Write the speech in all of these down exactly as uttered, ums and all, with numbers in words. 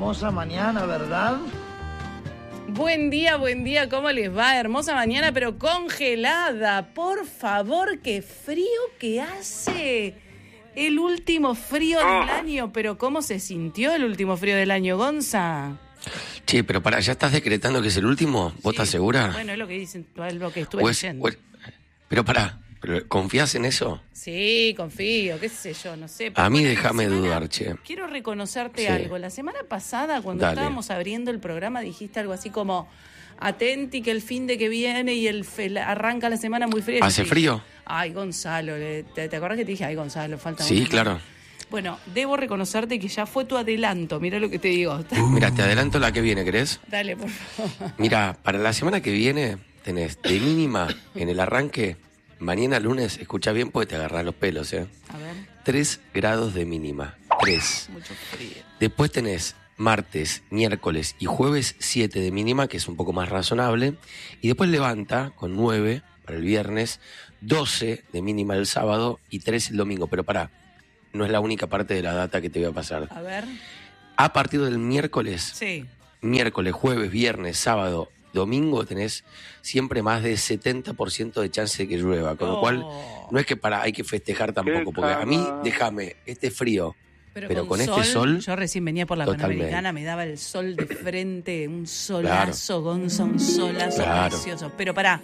hermosa mañana, ¿verdad? Buen día, buen día, ¿cómo les va? Hermosa mañana, pero congelada. Por favor, qué frío que hace. El último frío del año, pero ¿cómo se sintió el último frío del año, Gonza? Che, pero para, ¿ya estás decretando que es el último? ¿Vos sí. estás segura? Bueno, es lo que dicen, es lo que estuve es, leyendo. Es, pero pará, ¿confías en eso? Sí, confío, qué sé yo, no sé. A mí bueno, déjame semana, dudar, che. Quiero reconocerte sí. algo. La semana pasada, cuando Dale. estábamos abriendo el programa, dijiste algo así como... Atenti que el fin de que viene y el fe, arranca la semana muy fría. ¿Hace frío? Ay, Gonzalo, ¿te, ¿te acordás que te dije? Ay, Gonzalo, falta Sí, una claro. Más. Bueno, debo reconocerte que ya fue tu adelanto, mira lo que te digo. Uh, mira, te adelanto la que viene, ¿querés? Dale, por favor. Mira, para la semana que viene tenés de mínima en el arranque, mañana lunes, escucha bien porque te agarrás los pelos, ¿eh? A ver. Tres grados de mínima, tres. Mucho frío. Después tenés martes, miércoles y jueves siete de mínima, que es un poco más razonable. Y después levanta con nueve para el viernes, doce de mínima el sábado y tres el domingo. Pero pará, no es la única parte de la data que te voy a pasar. A ver. A partir del miércoles, sí. miércoles, jueves, viernes, sábado, domingo, tenés siempre más de setenta por ciento de chance de que llueva. Con oh. lo cual, no es que para hay que festejar tampoco, porque a mí, déjame, este frío, Pero, Pero con, con sol, este sol... Yo recién venía por la totalmente. Panamericana, me daba el sol de frente, un solazo, claro. Gonza, un solazo claro. precioso. Pero pará,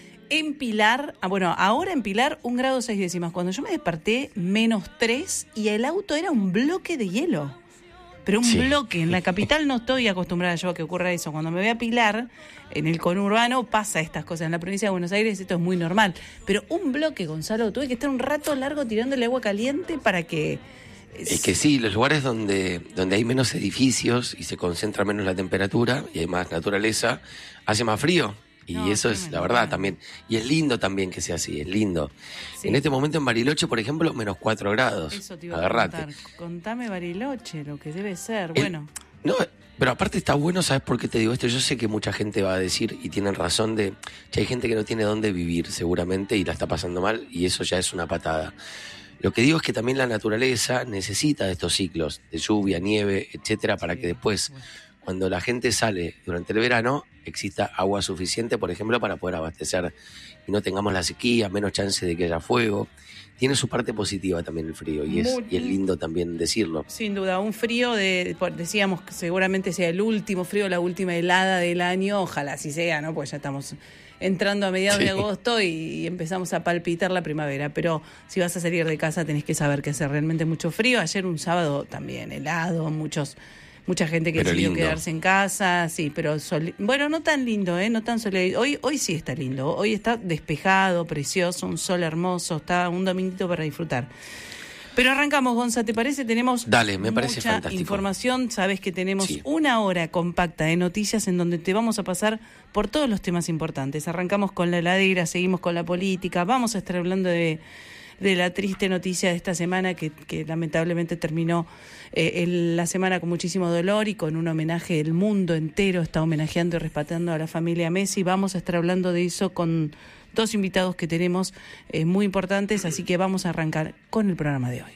en Pilar, ah, bueno, ahora en Pilar, un grado seis décimas. Cuando yo me desperté, menos tres, y el auto era un bloque de hielo. Pero un sí. bloque. En la capital no estoy acostumbrada yo a que ocurra eso. Cuando me voy a Pilar, en el conurbano, pasa estas cosas. En la provincia de Buenos Aires esto es muy normal. Pero un bloque, Gonzalo, tuve que estar un rato largo tirándole agua caliente para que... Es que sí, los lugares donde, donde hay menos edificios y se concentra menos la temperatura y hay más naturaleza, hace más frío. Y no, eso es la verdad también. Y es lindo también que sea así, es lindo. Sí. En este momento en Bariloche, por ejemplo, menos cuatro grados. Eso te iba Agarrate. a contar. Contame Bariloche, lo que debe ser. El, bueno. No, pero aparte está bueno, ¿sabes por qué te digo esto? Yo sé que mucha gente va a decir, y tienen razón, de que hay gente que no tiene dónde vivir seguramente y la está pasando mal, y eso ya es una patada. Lo que digo es que también la naturaleza necesita de estos ciclos de lluvia, nieve, etcétera, para que después, cuando la gente sale durante el verano, exista agua suficiente, por ejemplo, para poder abastecer y no tengamos la sequía, menos chance de que haya fuego. Tiene su parte positiva también el frío y es, y es lindo también decirlo. Sin duda, un frío, de decíamos que seguramente sea el último frío, la última helada del año, ojalá así sea, ¿no? Pues ya estamos entrando a mediados sí. de agosto y empezamos a palpitar la primavera, pero si vas a salir de casa tenés que saber que hace realmente mucho frío. Ayer un sábado también helado, muchos mucha gente que pero decidió lindo. Quedarse en casa, sí, pero sol, bueno, no tan lindo, eh, no tan soleado. Hoy hoy sí está lindo, hoy está despejado, precioso, un sol hermoso, está un dominguito para disfrutar. Pero arrancamos, Gonza, ¿te parece? Tenemos Dale, me parece mucha fantástico. información. Sabes que tenemos sí. una hora compacta de noticias en donde te vamos a pasar por todos los temas importantes. Arrancamos con la heladera, seguimos con la política, vamos a estar hablando de, de la triste noticia de esta semana que, que lamentablemente terminó eh, el, la semana con muchísimo dolor y con un homenaje. El mundo entero está homenajeando y respetando a la familia Messi. Vamos a estar hablando de eso con dos invitados que tenemos eh, muy importantes, así que vamos a arrancar con el programa de hoy.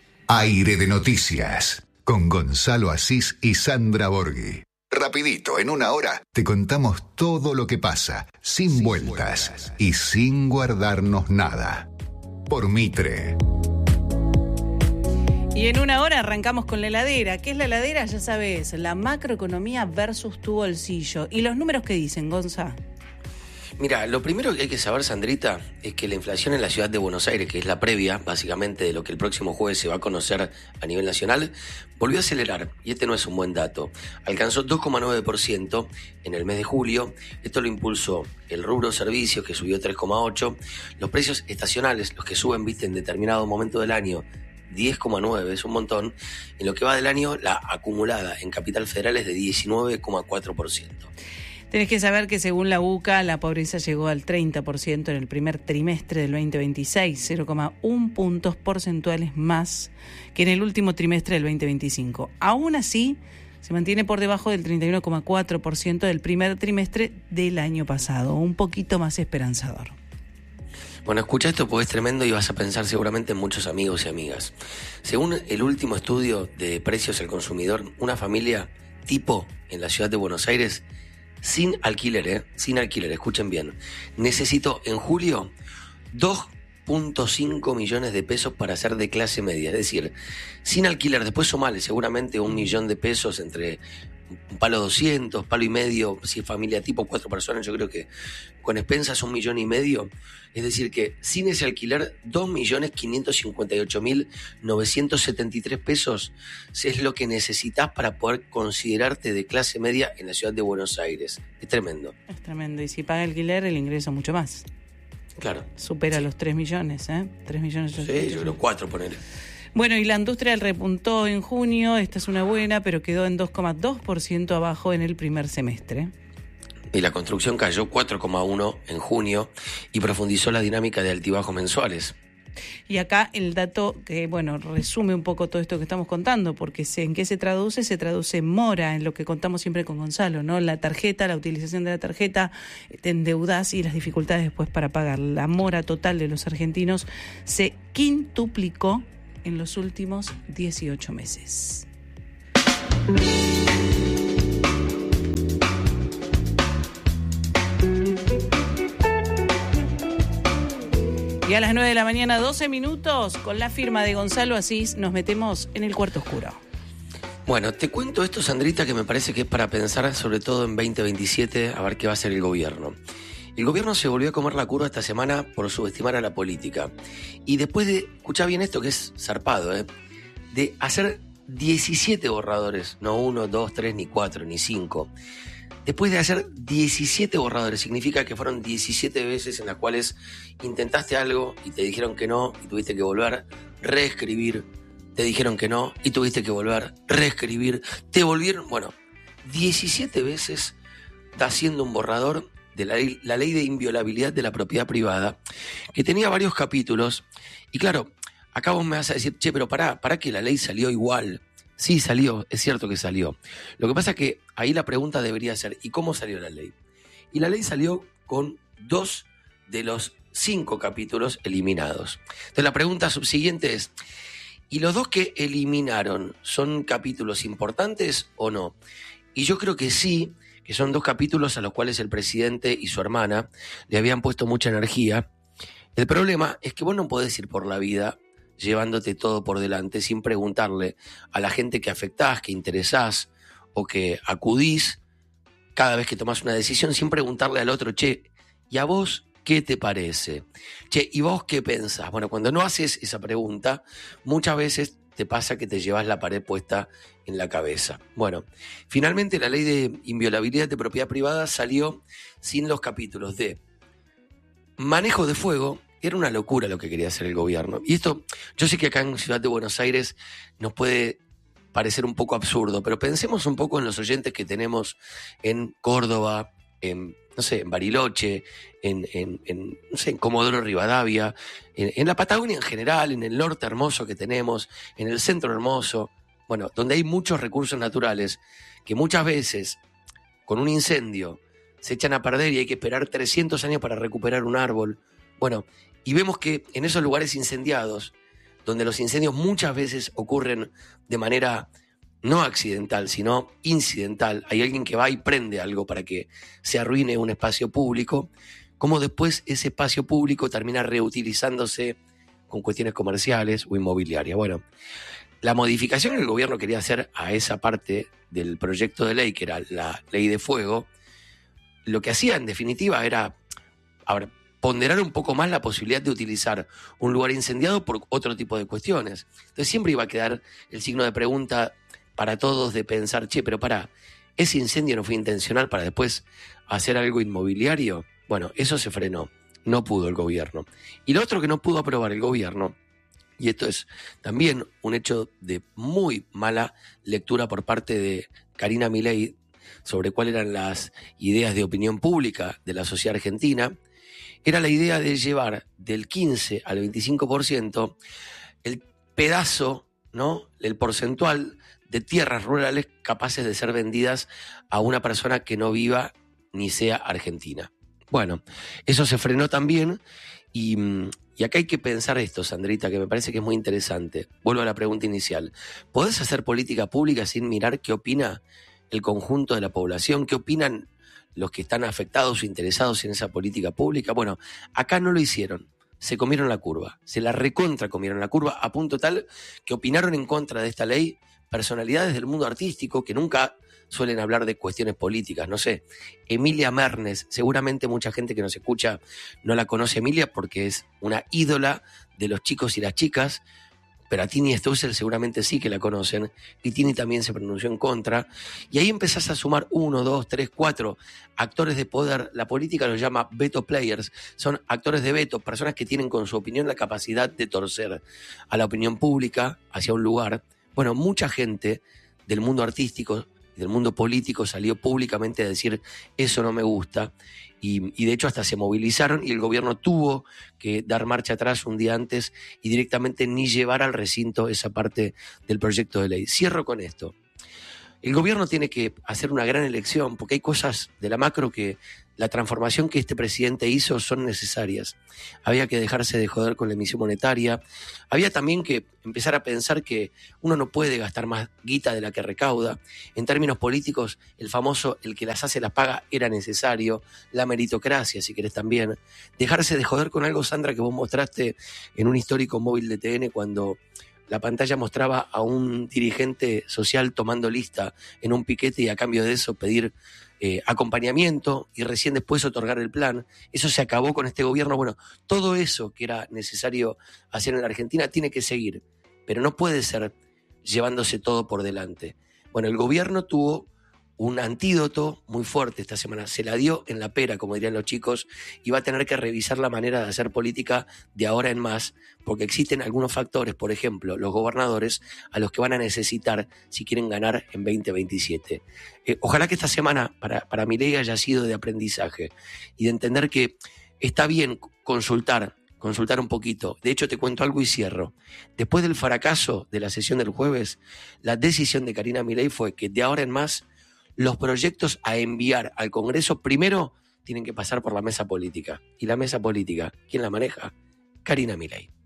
Aire de Noticias, con Gonzalo Asís y Sandra Borghi. Rapidito, en una hora, te contamos todo lo que pasa, sin, sin vueltas, vueltas y sin guardarnos nada. Por Mitre. Y en una hora arrancamos con la heladera. ¿Qué es la heladera? Ya sabes, la macroeconomía versus tu bolsillo. ¿Y los números qué dicen, Gonza? Mira, lo primero que hay que saber, Sandrita, es que la inflación en la ciudad de Buenos Aires, que es la previa, básicamente, de lo que el próximo jueves se va a conocer a nivel nacional, volvió a acelerar, y este no es un buen dato. Alcanzó dos coma nueve por ciento en el mes de julio, esto lo impulsó el rubro servicios, que subió tres coma ocho por ciento, los precios estacionales, los que suben, viste, en determinado momento del año, diez coma nueve por ciento, es un montón. En lo que va del año, la acumulada en Capital Federal es de diecinueve coma cuatro por ciento. Tenés que saber que según la U C A, la pobreza llegó al treinta por ciento en el primer trimestre del veinte veintiséis, cero coma uno puntos porcentuales más que en el último trimestre del veinte veinticinco. Aún así, se mantiene por debajo del treinta y uno coma cuatro por ciento del primer trimestre del año pasado, un poquito más esperanzador. Bueno, escucha esto porque es tremendo y vas a pensar seguramente en muchos amigos y amigas. Según el último estudio de precios al consumidor, una familia tipo en la ciudad de Buenos Aires, sin alquiler, ¿eh? Sin alquiler, escuchen bien. Necesito en julio dos punto cinco millones de pesos para ser de clase media. Es decir, sin alquiler, después sumale seguramente un millón de pesos entre un palo doscientos, palo y medio, si es familia tipo cuatro personas, yo creo que con expensas un millón y medio. Es decir que sin ese alquiler, dos millones quinientos cincuenta y ocho mil novecientos setenta y tres pesos es lo que necesitas para poder considerarte de clase media en la ciudad de Buenos Aires. Es tremendo. Es tremendo. Y si paga alquiler, el ingreso mucho más. Claro. Supera sí. los tres millones, ¿eh? tres millones. Sí, yo creo cuatro, ponele. Bueno, y la industria repuntó en junio, esta es una buena, pero quedó en dos coma dos por ciento abajo en el primer semestre. Y la construcción cayó cuatro coma uno en junio y profundizó la dinámica de altibajos mensuales. Y acá el dato que, bueno, resume un poco todo esto que estamos contando, porque se, ¿en qué se traduce? Se traduce en mora, en lo que contamos siempre con Gonzalo, ¿no? La tarjeta, la utilización de la tarjeta, te endeudas y las dificultades después para pagar. La mora total de los argentinos se quintuplicó en los últimos dieciocho meses. Y a las nueve de la mañana, doce minutos, con la firma de Gonzalo Asís, nos metemos en el cuarto oscuro. Bueno, te cuento esto, Sandrita, que me parece que es para pensar sobre todo en veinte veintisiete, a ver qué va a hacer el gobierno. El gobierno se volvió a comer la curva esta semana por subestimar a la política. Y después de, escuchá bien esto que es zarpado, ¿eh? de hacer diecisiete borradores, no uno, dos, tres, ni cuatro, ni cinco. Después de hacer diecisiete borradores, significa que fueron diecisiete veces en las cuales intentaste algo y te dijeron que no y tuviste que volver, reescribir, te dijeron que no y tuviste que volver, reescribir, te volvieron, bueno, diecisiete veces está haciendo un borrador de la ley, la ley de inviolabilidad de la propiedad privada, que tenía varios capítulos, y claro, acá vos me vas a decir, che, pero pará, pará que la ley salió igual. Sí, salió, es cierto que salió. Lo que pasa es que ahí la pregunta debería ser, ¿y cómo salió la ley? Y la ley salió con dos de los cinco capítulos eliminados. Entonces la pregunta subsiguiente es, ¿y los dos que eliminaron son capítulos importantes o no? Y yo creo que sí, que son dos capítulos a los cuales el presidente y su hermana le habían puesto mucha energía. El problema es que vos no podés ir por la vida llevándote todo por delante sin preguntarle a la gente que afectás, que interesás o que acudís cada vez que tomás una decisión, sin preguntarle al otro, che, ¿y a vos qué te parece? Che, ¿y vos qué pensás? Bueno, cuando no haces esa pregunta, muchas veces te pasa que te llevas la pared puesta en la cabeza. Bueno, finalmente la ley de inviolabilidad de propiedad privada salió sin los capítulos de manejo de fuego. Era una locura lo que quería hacer el gobierno. Y esto, yo sé que acá en Ciudad de Buenos Aires nos puede parecer un poco absurdo, pero pensemos un poco en los oyentes que tenemos en Córdoba, en, no sé, en Bariloche, en, en, en, no sé, en Comodoro Rivadavia, en, en la Patagonia en general, en el norte hermoso que tenemos, en el centro hermoso, bueno, donde hay muchos recursos naturales que muchas veces, con un incendio, se echan a perder y hay que esperar trescientos años para recuperar un árbol. Bueno, y vemos que en esos lugares incendiados, donde los incendios muchas veces ocurren de manera no accidental, sino incidental, hay alguien que va y prende algo para que se arruine un espacio público, cómo después ese espacio público termina reutilizándose con cuestiones comerciales o inmobiliarias. Bueno, la modificación que el gobierno quería hacer a esa parte del proyecto de ley, que era la ley de fuego, lo que hacía en definitiva era, a ver, ponderar un poco más la posibilidad de utilizar un lugar incendiado por otro tipo de cuestiones. Entonces siempre iba a quedar el signo de pregunta para todos de pensar, che, pero pará, ¿ese incendio no fue intencional para después hacer algo inmobiliario? Bueno, eso se frenó, no pudo el gobierno. Y lo otro que no pudo aprobar el gobierno, y esto es también un hecho de muy mala lectura por parte de Karina Milei sobre cuáles eran las ideas de opinión pública de la sociedad argentina, era la idea de llevar del quince al veinticinco por ciento el pedazo, ¿no? El porcentual de tierras rurales capaces de ser vendidas a una persona que no viva ni sea argentina. Bueno, eso se frenó también y, y acá hay que pensar esto, Sandrita, que me parece que es muy interesante. Vuelvo a la pregunta inicial. ¿Podés hacer política pública sin mirar qué opina el conjunto de la población? ¿Qué opinan los que están afectados o interesados en esa política pública? Bueno, acá no lo hicieron. Se comieron la curva, se la recontra comieron la curva, a punto tal que opinaron en contra de esta ley personalidades del mundo artístico que nunca suelen hablar de cuestiones políticas. No sé, Emilia Mernes, seguramente mucha gente que nos escucha no la conoce Emilia porque es una ídola de los chicos y las chicas, pero a Tini Stoessel seguramente sí que la conocen, y Tini también se pronunció en contra, y ahí empezás a sumar uno, dos, tres, cuatro actores de poder. La política los llama veto players, son actores de veto, personas que tienen con su opinión la capacidad de torcer a la opinión pública hacia un lugar. Bueno, mucha gente del mundo artístico y del mundo político salió públicamente a decir eso no me gusta, y, y de hecho hasta se movilizaron y el gobierno tuvo que dar marcha atrás un día antes y directamente ni llevar al recinto esa parte del proyecto de ley. Cierro con esto. El gobierno tiene que hacer una gran elección porque hay cosas de la macro que la transformación que este presidente hizo son necesarias. Había que dejarse de joder con la emisión monetaria. Había también que empezar a pensar que uno no puede gastar más guita de la que recauda. En términos políticos, el famoso el que las hace las paga era necesario. La meritocracia, si querés también. Dejarse de joder con algo, Sandra, que vos mostraste en un histórico móvil de T N cuando la pantalla mostraba a un dirigente social tomando lista en un piquete y a cambio de eso pedir eh, acompañamiento y recién después otorgar el plan. Eso se acabó con este gobierno. Bueno, todo eso que era necesario hacer en la Argentina tiene que seguir, pero no puede ser llevándose todo por delante. Bueno, el gobierno tuvo un antídoto muy fuerte esta semana, se la dio en la pera, como dirían los chicos, y va a tener que revisar la manera de hacer política de ahora en más, porque existen algunos factores, por ejemplo, los gobernadores, a los que van a necesitar si quieren ganar en veinte veintisiete. Eh, ojalá que esta semana para, para Milei haya sido de aprendizaje y de entender que está bien consultar, consultar un poquito. De hecho, te cuento algo y cierro. Después del fracaso de la sesión del jueves, la decisión de Karina Milei fue que de ahora en más los proyectos a enviar al Congreso primero tienen que pasar por la mesa política. Y la mesa política, ¿quién la maneja? Karina Milei.